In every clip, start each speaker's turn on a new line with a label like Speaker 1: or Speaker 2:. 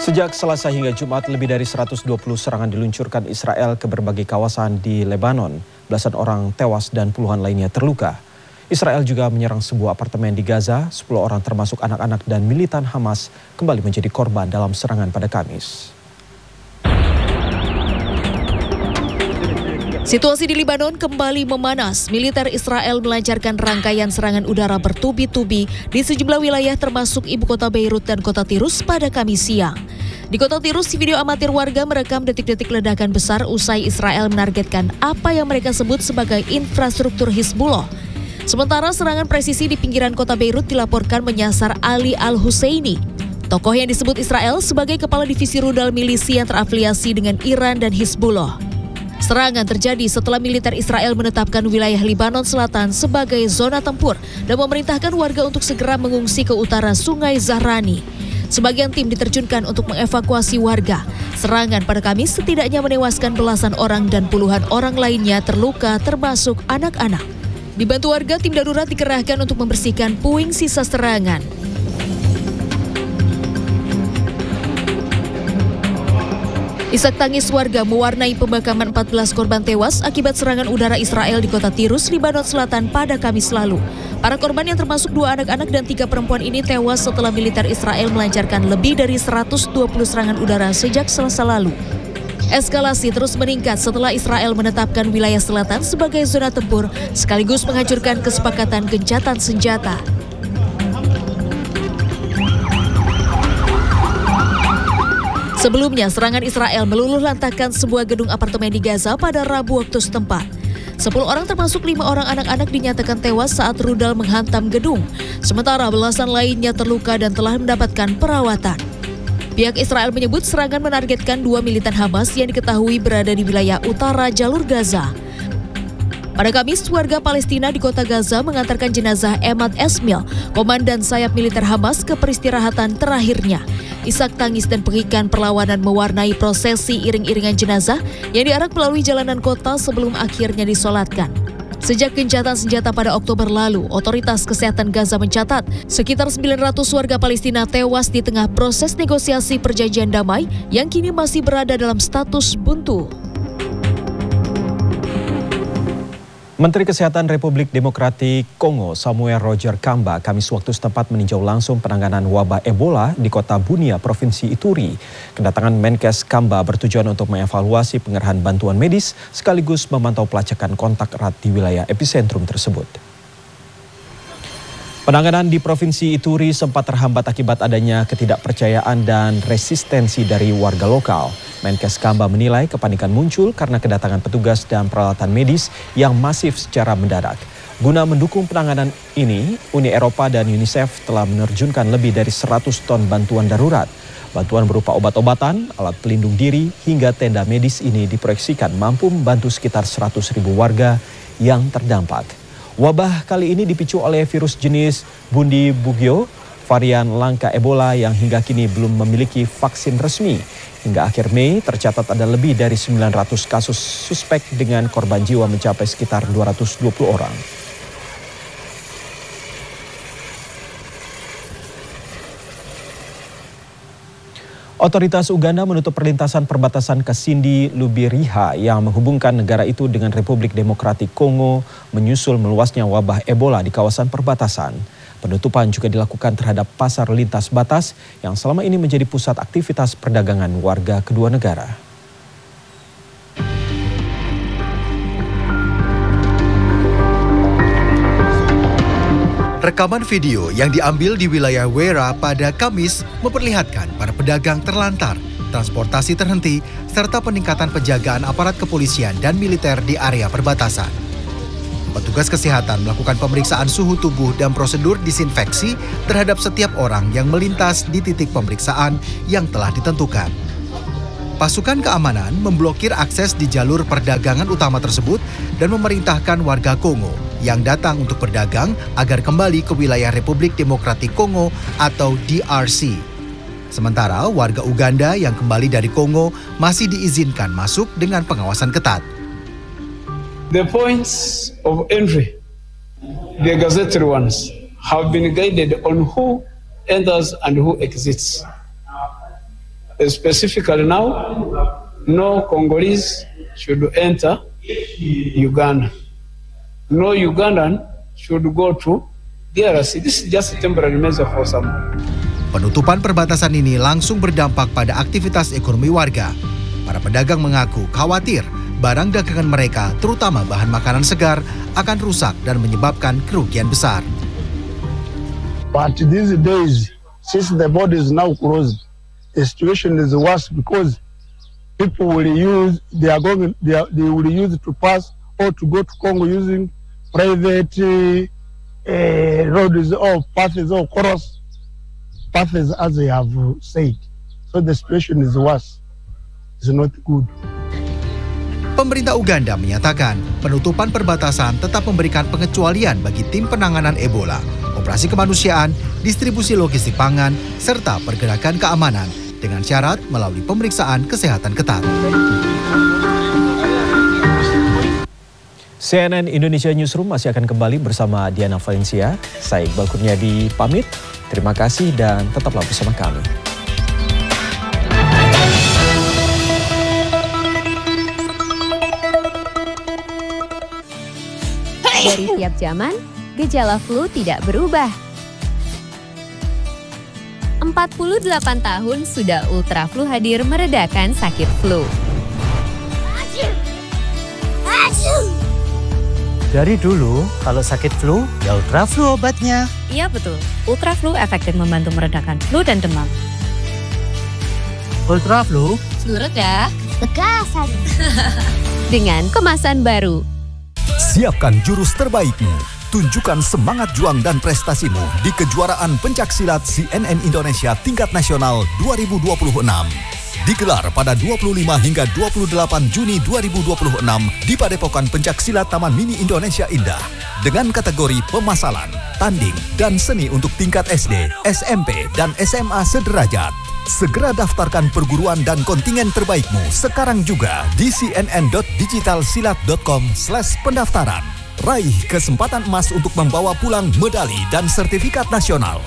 Speaker 1: Sejak Selasa hingga Jumat, lebih dari 120 serangan diluncurkan Israel ke berbagai kawasan di Lebanon. Belasan orang tewas dan puluhan lainnya terluka. Israel juga menyerang sebuah apartemen di Gaza. 10 orang termasuk anak-anak dan militan Hamas kembali menjadi korban dalam serangan pada Kamis.
Speaker 2: Situasi di Lebanon kembali memanas. Militer Israel melancarkan rangkaian serangan udara bertubi-tubi di sejumlah wilayah termasuk ibu kota Beirut dan kota Tirus pada Kamis siang. Di kota Tirus, video amatir warga merekam detik-detik ledakan besar usai Israel menargetkan apa yang mereka sebut sebagai infrastruktur Hizbullah. Sementara serangan presisi di pinggiran kota Beirut dilaporkan menyasar Ali Al-Husseini, tokoh yang disebut Israel sebagai kepala divisi rudal milisi yang terafiliasi dengan Iran dan Hizbullah. Serangan terjadi setelah militer Israel menetapkan wilayah Lebanon Selatan sebagai zona tempur dan memerintahkan warga untuk segera mengungsi ke utara Sungai Zahrani. Sebagian tim diterjunkan untuk mengevakuasi warga. Serangan pada Kamis setidaknya menewaskan belasan orang dan puluhan orang lainnya terluka termasuk anak-anak. Dibantu warga, tim darurat dikerahkan untuk membersihkan puing sisa serangan. Isak tangis warga mewarnai pemakaman 14 korban tewas akibat serangan udara Israel di kota Tirus, Lebanon Selatan pada Kamis lalu. Para korban yang termasuk 2 anak-anak dan 3 perempuan ini tewas setelah militer Israel melancarkan lebih dari 120 serangan udara sejak Selasa lalu. Eskalasi terus meningkat setelah Israel menetapkan wilayah selatan sebagai zona tempur sekaligus menghancurkan kesepakatan gencatan senjata. Sebelumnya, serangan Israel meluluh lantakkan sebuah gedung apartemen di Gaza pada Rabu waktu setempat. 10 orang termasuk 5 orang anak-anak dinyatakan tewas saat rudal menghantam gedung. Sementara belasan lainnya terluka dan telah mendapatkan perawatan. Pihak Israel menyebut serangan menargetkan 2 militan Hamas yang diketahui berada di wilayah utara jalur Gaza. Pada Kamis, warga Palestina di kota Gaza mengantarkan jenazah Emad Esmail, komandan sayap militer Hamas, ke peristirahatan terakhirnya. Isak tangis dan pengikan perlawanan mewarnai prosesi iring-iringan jenazah yang diarak melalui jalanan kota sebelum akhirnya disolatkan. Sejak gencatan senjata pada Oktober lalu, otoritas kesehatan Gaza mencatat sekitar 900 warga Palestina tewas di tengah proses negosiasi perjanjian damai yang kini masih berada dalam status buntu.
Speaker 1: Menteri Kesehatan Republik Demokratik Kongo Samuel Roger Kamba Kamis waktu setempat meninjau langsung penanganan wabah Ebola di kota Bunia, Provinsi Ituri. Kedatangan Menkes Kamba bertujuan untuk mengevaluasi pengerahan bantuan medis sekaligus memantau pelacakan kontak erat di wilayah epicentrum tersebut. Penanganan di Provinsi Ituri sempat terhambat akibat adanya ketidakpercayaan dan resistensi dari warga lokal. Menkes Kamba menilai kepanikan muncul karena kedatangan petugas dan peralatan medis yang masif secara mendadak. Guna mendukung penanganan ini, Uni Eropa dan UNICEF telah menerjunkan lebih dari 100 ton bantuan darurat. Bantuan berupa obat-obatan, alat pelindung diri, hingga tenda medis ini diproyeksikan mampu membantu sekitar 100.000 warga yang terdampak. Wabah kali ini dipicu oleh virus jenis Bundibugyo, varian langka Ebola yang hingga kini belum memiliki vaksin resmi. Hingga akhir Mei tercatat ada lebih dari 900 kasus suspek dengan korban jiwa mencapai sekitar 220 orang. Otoritas Uganda menutup perlintasan perbatasan Kasindi Lubiriha yang menghubungkan negara itu dengan Republik Demokratik Kongo menyusul meluasnya wabah Ebola di kawasan perbatasan. Penutupan juga dilakukan terhadap pasar lintas batas yang selama ini menjadi pusat aktivitas perdagangan warga kedua negara.
Speaker 3: Rekaman video yang diambil di wilayah Wera pada Kamis memperlihatkan para pedagang terlantar, transportasi terhenti, serta peningkatan penjagaan aparat kepolisian dan militer di area perbatasan. Petugas kesehatan melakukan pemeriksaan suhu tubuh dan prosedur disinfeksi terhadap setiap orang yang melintas di titik pemeriksaan yang telah ditentukan. Pasukan keamanan memblokir akses di jalur perdagangan utama tersebut dan memerintahkan warga Kongo yang datang untuk berdagang agar kembali ke wilayah Republik Demokratik Kongo atau DRC. Sementara warga Uganda yang kembali dari Kongo masih diizinkan masuk dengan pengawasan ketat.
Speaker 4: The points of entry, the gazetted ones, have been guided on who enters and who exits. specifically now, no Congolese should enter Uganda. No Ugandan should go to DRC. This is just a temporary measure for some.
Speaker 3: Penutupan perbatasan ini langsung berdampak pada aktivitas ekonomi warga. Para pedagang mengaku khawatir barang dagangan mereka, terutama bahan makanan segar, akan rusak dan menyebabkan kerugian besar.
Speaker 5: But these days, since the border is now closed, the situation is worse because people will use, they will use to pass or to go to Congo using private roads or paths or cross paths as they have said. So the situation is worse. It's not good.
Speaker 3: Pemerintah Uganda menyatakan penutupan perbatasan tetap memberikan pengecualian bagi tim penanganan Ebola, operasi kemanusiaan, distribusi logistik pangan, serta pergerakan keamanan dengan syarat melalui pemeriksaan kesehatan ketat.
Speaker 1: CNN Indonesia Newsroom masih akan kembali bersama Diana Valencia. Saya Iqbal Kurniadi pamit. Terima kasih dan tetaplah bersama kami.
Speaker 6: Dari tiap zaman, gejala flu tidak berubah. 48 tahun sudah Ultra Flu hadir meredakan sakit flu.
Speaker 7: Dari dulu, kalau sakit flu, ya Ultra Flu obatnya.
Speaker 8: Iya betul, Ultra Flu efektif membantu meredakan flu dan demam.
Speaker 7: Ultra Flu,
Speaker 6: Flu reda, bekasan. Dengan kemasan baru.
Speaker 9: Siapkan jurus terbaikmu. Tunjukkan semangat juang dan prestasimu di kejuaraan pencaksilat CNN Indonesia tingkat nasional 2026. Digelar pada 25 hingga 28 Juni 2026 di Padepokan Pencaksilat Taman Mini Indonesia Indah. Dengan kategori pemasalan, tanding, dan seni untuk tingkat SD, SMP, dan SMA sederajat. Segera daftarkan perguruan dan kontingen terbaikmu sekarang juga di cnn.digitalsilat.com/pendaftaran. Raih kesempatan emas untuk membawa pulang medali dan sertifikat nasional.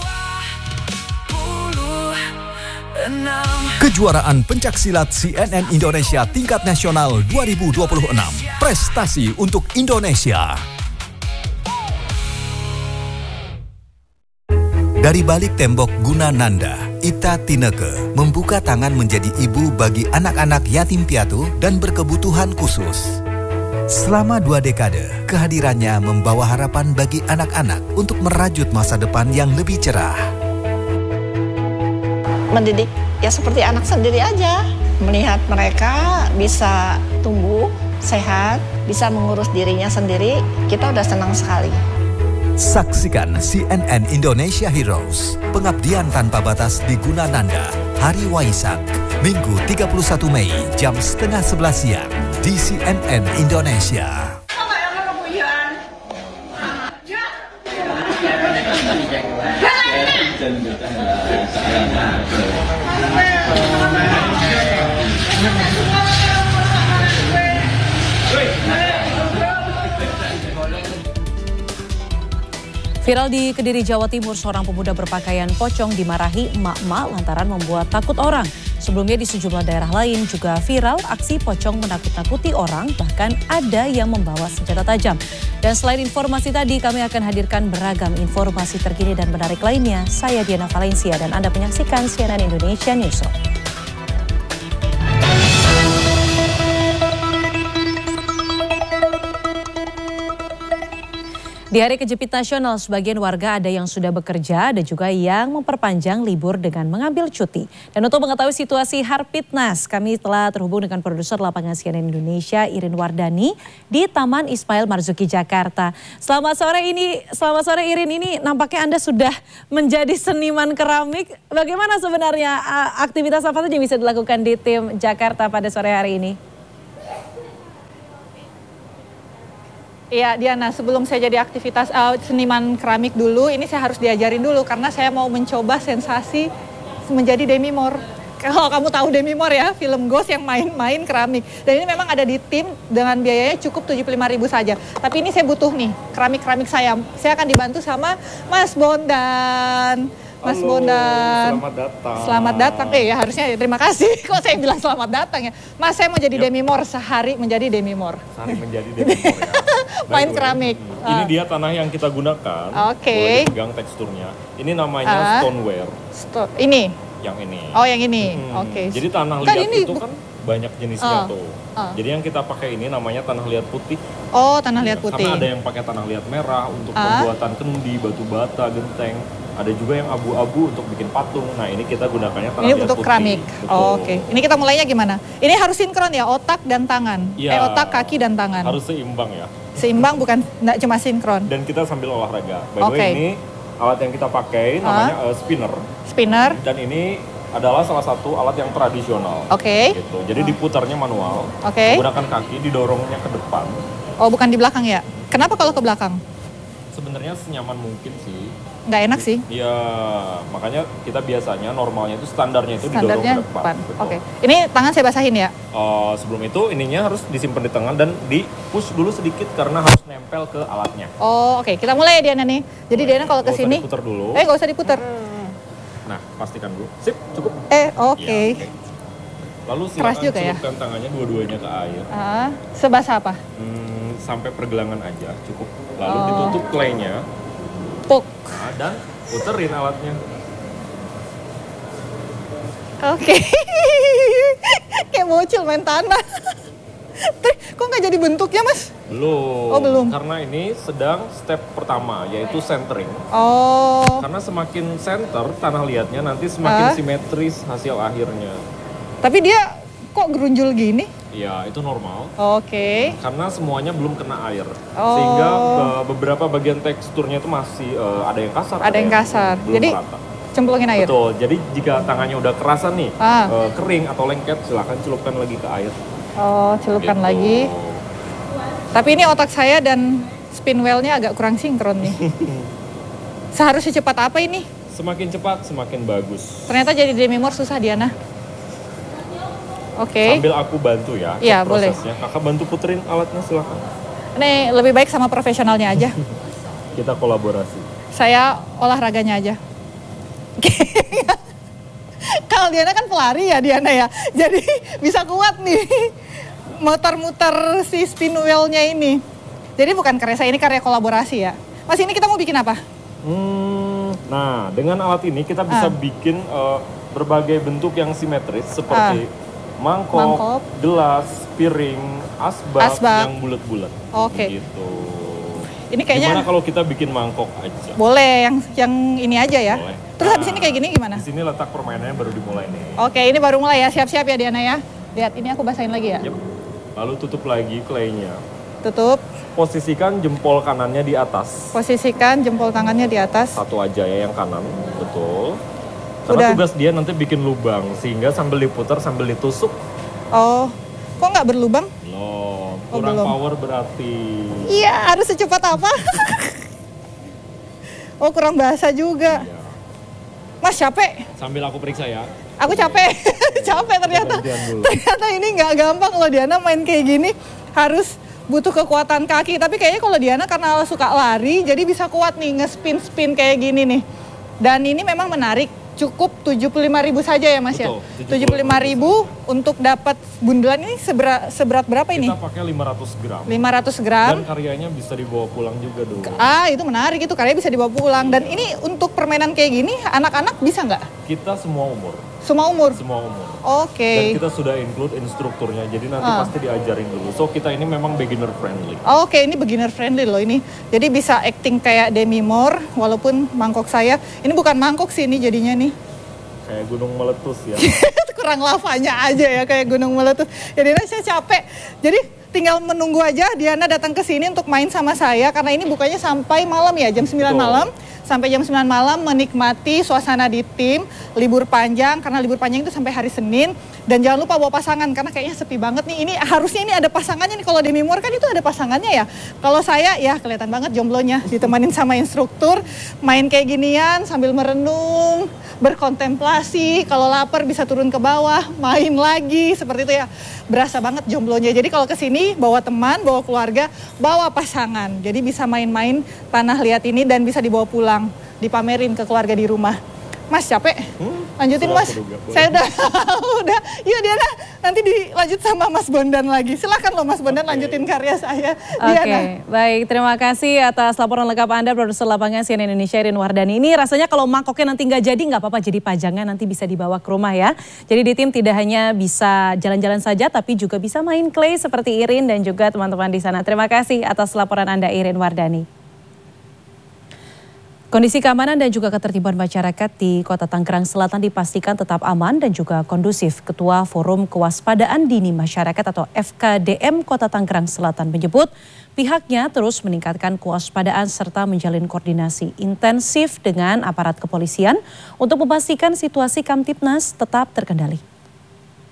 Speaker 9: Kejuaraan pencaksilat CNN Indonesia tingkat nasional 2026. Prestasi untuk Indonesia. Dari balik tembok Guna Nanda, Ita Tineke membuka tangan menjadi ibu bagi anak-anak yatim piatu dan berkebutuhan khusus. Selama 2 dekade, kehadirannya membawa harapan bagi anak-anak untuk merajut masa depan yang lebih cerah.
Speaker 10: Mendidik ya seperti anak sendiri aja. Melihat mereka bisa tumbuh, sehat, bisa mengurus dirinya sendiri, kita udah senang sekali.
Speaker 9: Saksikan CNN Indonesia Heroes, pengabdian tanpa batas di Gunananda, Hari Waisak, Minggu 31 Mei, jam 10:30 siang, di CNN Indonesia.
Speaker 8: Viral di Kediri, Jawa Timur, seorang pemuda berpakaian pocong dimarahi emak-emak lantaran membuat takut orang. Sebelumnya di sejumlah daerah lain juga viral aksi pocong menakut-nakuti orang, bahkan ada yang membawa senjata tajam. Dan selain informasi tadi, kami akan hadirkan beragam informasi terkini dan menarik lainnya. Saya Diana Valencia dan Anda menyaksikan CNN Indonesia Newsroom. Di Hari Kejepit Nasional, sebagian warga ada yang sudah bekerja, ada juga yang memperpanjang libur dengan mengambil cuti. Dan untuk mengetahui situasi Harpitnas, kami telah terhubung dengan produser lapangan CNN Indonesia, Irin Wardani, di Taman Ismail Marzuki, Jakarta. Selamat sore Irin, ini nampaknya Anda sudah menjadi seniman keramik. Bagaimana sebenarnya aktivitas apa saja yang bisa dilakukan di tim Jakarta pada sore hari ini?
Speaker 11: Iya Diana, sebelum saya jadi aktivitas seniman keramik dulu, ini saya harus diajarin dulu karena saya mau mencoba sensasi menjadi Demi Moore. Kalau kamu tahu Demi Moore ya, film Ghost yang main-main keramik. Dan ini memang ada di tim dengan biayanya cukup 75.000 saja. Tapi ini saya butuh nih keramik-keramik saya. Saya akan dibantu sama Mas Bondan. Mas
Speaker 12: Halo,
Speaker 11: Bondan.
Speaker 12: Selamat datang.
Speaker 11: Selamat datang. Ya harusnya terima kasih. Kok saya bilang selamat datang ya? Mas, saya mau jadi Demimor, sehari menjadi Demimor.
Speaker 12: Sehari menjadi Demimor ya.
Speaker 11: Main keramik.
Speaker 12: Ini dia tanah yang kita gunakan.
Speaker 11: Oke.
Speaker 12: Boleh pegang teksturnya. Ini namanya stoneware.
Speaker 11: Ini?
Speaker 12: Yang ini.
Speaker 11: Oh, yang ini. Oke.
Speaker 12: Jadi tanah liat itu kan banyak jenisnya tuh. Jadi yang kita pakai ini namanya tanah liat putih.
Speaker 11: Oh, tanah liat putih.
Speaker 12: Karena ada yang pakai tanah liat merah untuk pembuatan kendi, batu bata, genteng. Ada juga yang abu-abu untuk bikin patung. Nah, ini kita gunakannya tanah liat
Speaker 11: untuk
Speaker 12: putih.
Speaker 11: keramik. Oh, oke. Ini kita mulainya gimana? Ini harus sinkron ya, otak dan tangan.
Speaker 12: Ya,
Speaker 11: otak, kaki dan tangan.
Speaker 12: Harus seimbang ya.
Speaker 11: Seimbang, bukan nggak cuma sinkron.
Speaker 12: Dan kita sambil olahraga. By the way, ini alat yang kita pakai namanya spinner.
Speaker 11: Spinner.
Speaker 12: Dan ini adalah salah satu alat yang tradisional.
Speaker 11: Oke.
Speaker 12: Gitu. Jadi diputarnya manual.
Speaker 11: Oke.
Speaker 12: Menggunakan kaki, didorongnya ke depan.
Speaker 11: Oh, bukan di belakang ya? Kenapa kalau ke belakang?
Speaker 12: Sebenarnya senyaman mungkin sih.
Speaker 11: Nggak enak sih.
Speaker 12: Iya, makanya kita biasanya normalnya itu standarnya itu didorong ke depan.
Speaker 11: Oke. Ini tangan saya basahin ya?
Speaker 12: Sebelum itu ininya harus disimpan di tangan dan di push dulu sedikit karena harus nempel ke alatnya.
Speaker 11: Oh, oke. Kita mulai ya Diana nih. Jadi Diana kalau ke sini.
Speaker 12: Nggak usah diputar dulu.
Speaker 11: Nggak usah diputar.
Speaker 12: Nah, pastikan dulu. Sip, cukup.
Speaker 11: Oke.
Speaker 12: Ya, lalu silakan celupkan tangannya dua-duanya ke air.
Speaker 11: Sebasah apa?
Speaker 12: Sampai pergelangan aja, cukup. Lalu ditutup claynya.
Speaker 11: Puk.
Speaker 12: Nah, dan puterin alatnya.
Speaker 11: Oke. Kayak bocil main tanah. Kok nggak jadi bentuknya, Mas?
Speaker 12: Belum.
Speaker 11: Oh, belum.
Speaker 12: Karena ini sedang step pertama, yaitu centering.
Speaker 11: Oh.
Speaker 12: Karena semakin center tanah liatnya nanti semakin simetris hasil akhirnya.
Speaker 11: Tapi dia kok gerunjul gini?
Speaker 12: Iya, itu normal.
Speaker 11: Oke.
Speaker 12: Karena semuanya belum kena air. Sehingga beberapa bagian teksturnya itu masih ada yang kasar.
Speaker 11: Ada yang kasar. Jadi
Speaker 12: rata.
Speaker 11: cemplungin air?
Speaker 12: Betul. Jadi jika tangannya udah kerasan nih, kering atau lengket, silakan celupkan lagi ke air.
Speaker 11: Oh, celupkan lagi. Tapi ini otak saya dan spin wheel-nya agak kurang sinkron nih. Seharusnya cepat apa ini?
Speaker 12: Semakin cepat, semakin bagus.
Speaker 11: Ternyata jadi Demimor susah, Diana. Oke.
Speaker 12: Sambil aku bantu ya,
Speaker 11: iya,
Speaker 12: prosesnya.
Speaker 11: Boleh.
Speaker 12: Kakak bantu puterin alatnya, silakan.
Speaker 11: Ini lebih baik sama profesionalnya aja.
Speaker 12: Kita kolaborasi.
Speaker 11: Saya olahraganya aja. Kalau Diana kan pelari ya, Diana ya. Jadi bisa kuat nih. Muter-muter si spin wheel-nya ini. Jadi bukan karya saya, ini karya kolaborasi ya. Mas, ini kita mau bikin apa?
Speaker 12: Nah, dengan alat ini kita bisa bikin berbagai bentuk yang simetris seperti mangkok, gelas, piring, asbak yang bulat-bulat.
Speaker 11: Oke.
Speaker 12: Gitu.
Speaker 11: Ini kayaknya.
Speaker 12: Gimana kalau kita bikin mangkok aja?
Speaker 11: Boleh, yang ini aja ya.
Speaker 12: Boleh.
Speaker 11: Terus habis ini kayak gini gimana?
Speaker 12: Di sini letak permainannya baru dimulai nih.
Speaker 11: Oke, ini baru mulai ya. Siap-siap ya Diana ya. Lihat, ini aku basahin lagi ya.
Speaker 12: Yep. Lalu tutup lagi claynya.
Speaker 11: Tutup.
Speaker 12: Posisikan jempol kanannya di atas.
Speaker 11: Posisikan jempol tangannya di atas.
Speaker 12: Satu aja ya yang kanan, betul. Karena tugas dia nanti bikin lubang, sehingga sambil diputar sambil ditusuk.
Speaker 11: Oh, kok nggak berlubang?
Speaker 12: Loh, kurang power berarti.
Speaker 11: Iya, harus secepat apa? Oh, kurang bahasa juga. Iya. Mas, capek?
Speaker 12: Sambil aku periksa ya.
Speaker 11: Aku capek, capek ternyata. Ternyata ini nggak gampang loh Diana main kayak gini. Harus butuh kekuatan kaki. Tapi kayaknya kalau Diana karena suka lari, jadi bisa kuat nih nge-spin-spin kayak gini nih. Dan ini memang menarik. Cukup 75.000 saja ya Mas.
Speaker 12: Betul,
Speaker 11: ya? 75.000 untuk dapat bundelan ini seberat berapa ini?
Speaker 12: Kita pakai 500 gram.
Speaker 11: 500 gram.
Speaker 12: Dan karyanya bisa dibawa pulang juga dong.
Speaker 11: Itu menarik, itu karyanya bisa dibawa pulang. Dan ini untuk permainan kayak gini, anak-anak bisa nggak?
Speaker 12: Kita semua umur.
Speaker 11: Semua umur?
Speaker 12: Semua umur.
Speaker 11: Oke.
Speaker 12: Dan kita sudah include instrukturnya, jadi nanti pasti diajarin dulu. So kita ini memang beginner friendly.
Speaker 11: Oke, ini beginner friendly loh ini. Jadi bisa acting kayak Demimor, walaupun mangkok saya. Ini bukan mangkok sih ini jadinya nih.
Speaker 12: Kayak gunung meletus ya.
Speaker 11: Kurang lavanya aja ya kayak gunung meletus. Jadi saya capek. Jadi tinggal menunggu aja Diana datang ke sini untuk main sama saya. Karena ini bukanya sampai malam ya, jam 9 malam. Sampai jam 9 malam menikmati suasana di tim, libur panjang, karena libur panjang itu sampai hari Senin. Dan jangan lupa bawa pasangan, karena kayaknya sepi banget nih. Ini harusnya ini ada pasangannya nih, kalau Demimor kan itu ada pasangannya ya. Kalau saya ya kelihatan banget jomblonya, ditemanin sama instruktur, main kayak ginian sambil merenung, berkontemplasi, kalau lapar bisa turun ke bawah, main lagi, seperti itu ya. Berasa banget jomblonya. Jadi kalau kesini bawa teman, bawa keluarga, bawa pasangan. Jadi bisa main-main tanah liat ini dan bisa dibawa pulang, dipamerin ke keluarga di rumah. Mas capek? Lanjutin Mas. Saya udah. Yuk Diana, nanti dilanjut sama Mas Bondan lagi. Silakan loh Mas Bondan lanjutin karya saya.
Speaker 8: Oke, baik. Terima kasih atas laporan lengkap Anda, produser lapangan CNN Indonesia Irin Wardani. Ini rasanya kalau mangkoknya nanti nggak jadi nggak apa-apa, jadi pajangan nanti bisa dibawa ke rumah ya. Jadi di tim tidak hanya bisa jalan-jalan saja, tapi juga bisa main clay seperti Irin dan juga teman-teman di sana. Terima kasih atas laporan Anda, Irin Wardani. Kondisi keamanan dan juga ketertiban masyarakat di Kota Tangerang Selatan dipastikan tetap aman dan juga kondusif. Ketua Forum Kewaspadaan Dini Masyarakat atau FKDM Kota Tangerang Selatan menyebut pihaknya terus meningkatkan kewaspadaan serta menjalin koordinasi intensif dengan aparat kepolisian untuk memastikan situasi Kamtipnas tetap terkendali.